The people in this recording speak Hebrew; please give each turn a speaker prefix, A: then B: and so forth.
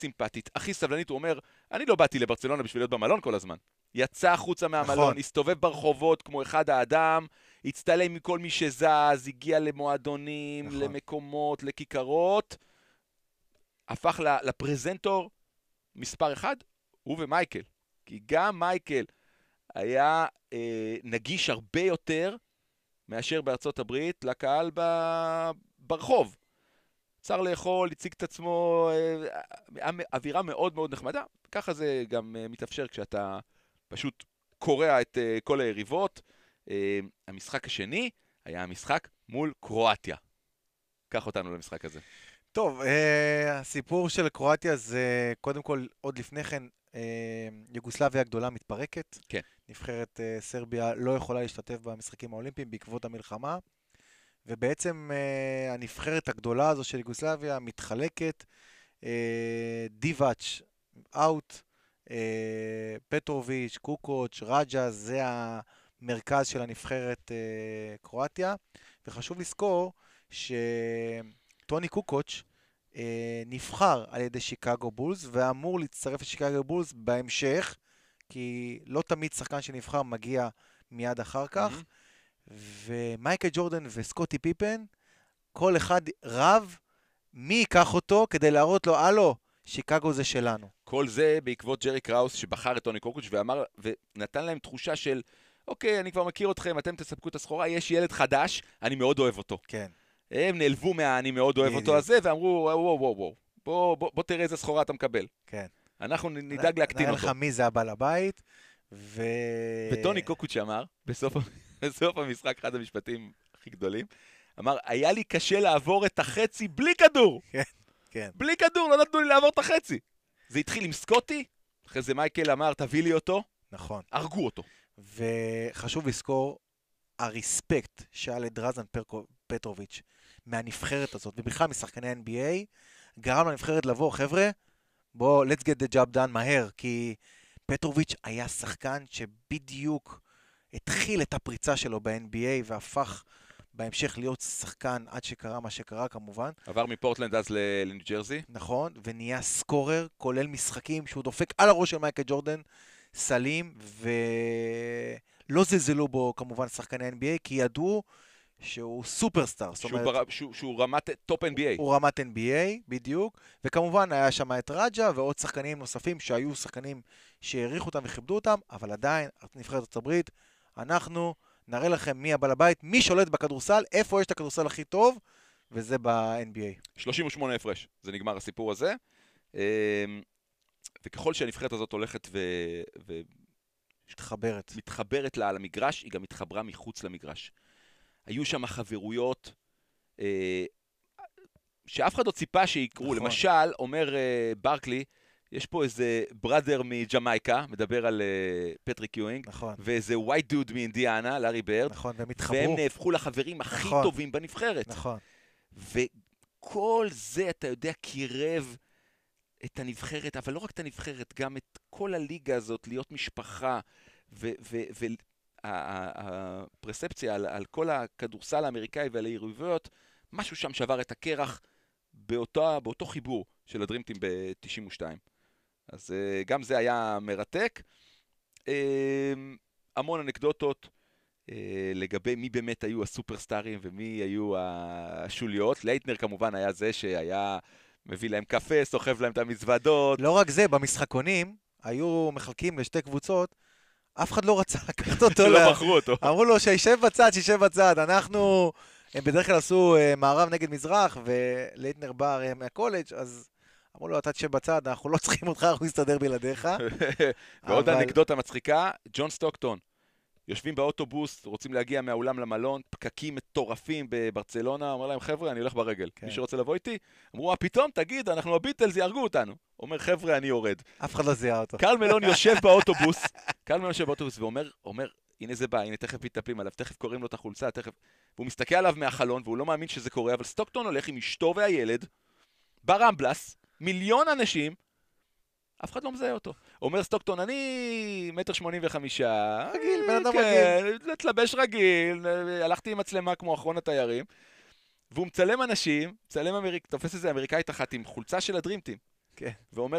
A: סימפטית, הכי סבלנית, הוא אומר, אני לא באתי לברצלונה בשביל להיות במלון כל הזמן. יצא החוצה מהמלון, הסתובב ברחובות כמו אחד האדם, הצטלם מכל מי שזז, הגיע למועדונים, למקומות, לכיכרות, הפך לפרזנטור מספר אחד, הוא ומייקל. כי גם מייקל היה נגיש הרבה יותר מאשר בארצות הברית לקהל ברחוב. צר לאכול, הציג את עצמו, אווירה מאוד מאוד נחמדה. ככה זה גם מתאפשר כשאתה פשוט קורא את כל היריבות. המשחק השני היה המשחק מול קרואטיה. קח אותנו למשחק הזה.
B: טוב, הסיפור של קרואטיה זה קודם כל עוד לפני כן יוגוסלביה הגדולה מתפרקת.
A: כן.
B: נבחרת סרביה לא יכולה להשתתף במשחקים האולימפיים בעקבות המלחמה. ובעצם הנבחרת הגדולה הזו של יוגוסלביה מתחלקת, דיבאץ' אאוט, פטרוביץ', קוקוץ', רג'ה, זה המרכז של הנבחרת קרואטיה. וחשוב לזכור שטוני קוקוץ' נבחר על ידי שיקגו בולס, ואמור להצטרף לשיקגו בולס בהמשך, כי לא תמיד שחקן שנבחר מגיע מיד אחר כך. ומייקל ג'ורדן וסקוטי פיפן, כל אחד רב מי ייקח אותו כדי להראות לו, הלו, שיקגו זה שלנו.
A: כל זה בעקבות ג'רי קראוס שבחר את טוני קוקוץ' ואמר, ונתן להם תחושה של, אוקיי, אני כבר מכיר אתכם, אתם תספקו את הסחורה, יש ילד חדש, אני מאוד אוהב אותו.
B: כן.
A: הם נעלבו אני מאוד אוהב אותו הזה, ואמרו, בוא תראה איזה סחורה אתה מקבל.
B: כן.
A: אנחנו נדאג להקטין אותו.
B: נראה לך מי זה הבעל הבית,
A: וטוני קוקוץ' אמר, בסוף המשחק, אחד המשפטים הכי גדולים, אמר, היה לי קשה לעבור את החצי בלי כדור.
B: כן, כן.
A: בלי כדור, לא נתנו לי לעבור את החצי. זה התחיל עם סקוטי, אחרי זה מייקל אמר, תביא לי אותו.
B: נכון.
A: הרגו אותו.
B: וחשוב לזכור, הרספקט שהיה לדרזן פטרוביץ' מהנבחרת הזאת, ובכלל משחקני NBA, גרם לנבחרת לבוא, חבר'ה, בוא, let's get the job done מהר, כי פטרוביץ' היה שחקן שבדיוק התחיל את הפריצה שלו ב-NBA, והפך בהמשך להיות שחקן עד שקרה מה שקרה כמובן. עבר
A: מפורטלנד אז לניו ג'רזי.
B: נכון, ונהיה סקורר, כולל משחקים שהוא דופק על הראש של מייקל ג'ורדן, סלים, ולא זלזלו בו כמובן שחקני NBA, כי ידעו שהוא סופרסטאר.
A: שהוא רמת טופ NBA.
B: הוא רמת NBA, בדיוק. וכמובן היה שם את רג'ה ועוד שחקנים נוספים שהיו שחקנים שהעריכו אותם וכיבדו אותם, אבל עדיין, נבחרת ארצות הברית, אנחנו נראה לכם מי הבעל הבית, מי שולט בכדורסל, איפה יש את הכדורסל הכי טוב, וזה ב-NBA.
A: 38 הפרש, זה נגמר הסיפור הזה. וככל שהנבחרת הזאת הולכת מתחברת לה על המגרש, היא גם מתחברה מחוץ למגרש. היו שם חברויות שאף אחד לא ציפה שיקרו. נכון. למשל, אומר ברקלי, יש פה איזה בראדר מג'מייקה, מדבר על פטריק יואינג,
B: נכון.
A: ואיזה ווייט דוד מאינדיאנה, לארי ברד,
B: נכון, והם התחברו.
A: והם נהפכו לחברים הכי
B: נכון.
A: טובים בנבחרת.
B: נכון.
A: וכל זה, אתה יודע, קירב את הנבחרת, אבל לא רק את הנבחרת, גם את כל הליגה הזאת, להיות משפחה, הפרספציה על כל הכדורסל האמריקאי ועל היריבויות, משהו שם שבר את הקרח באותו חיבור של הדרימטים ב-92. אז גם זה היה מרתק. המון אנקדוטות לגבי מי באמת היו הסופרסטארים ומי היו השוליות. לייטנר כמובן היה זה שהיה מביא להם קפה, סוחב להם את המזוודות.
B: לא רק זה, במשחקונים היו מחלקים לשתי קבוצות, אף אחד לא רצה לקחת אותו.
A: לא בחרו אותו.
B: אמרו לו שישב בצד, אנחנו, הם בדרך כלל עשו מערב נגד מזרח, ולייטנר בא מהקולג', אז אמרו לו, אתה תשב בצד, אנחנו לא צריכים אותך, אנחנו נסתדר בלעדיך.
A: ועוד אנקדוטה מצחיקה, ג'ון סטוקטון, יושבים באוטובוס, רוצים להגיע מהאולם למלון, פקקים מטורפים בברצלונה, אומר להם, חבר'ה, אני הולך ברגל. מי שרוצה לבוא איתי, אמרו, פתאום, תגיד, אנחנו הביטלס, יהרגו אותנו. אומר, חבר'ה, אני יורד.
B: אף אחד לא זיהה אותו.
A: קרל מלון יושב באוטובוס, ואומר, הנה זה בא, הנה תכף מתטפלים עליו, תכף קוראים לו את החולצה, תכף... והוא מסתכל עליו מהחלון, והוא לא מאמין שזה קורה, אבל סטוקטון הולך עם אשתו והילד, ברמבלס, 1,000,000 אנשים, אף אחד לא מזהה אותו. אומר סטוקטון, אני 1.85 מטר,
B: רגיל, בן אדם רגיל.
A: תלבש רגיל, הלכתי עם מצלמה כמו אחרון התיירים, והוא מצלם אנשים, תופס איזה אמריקאית אחת עם חולצה של הדרימטים, ואומר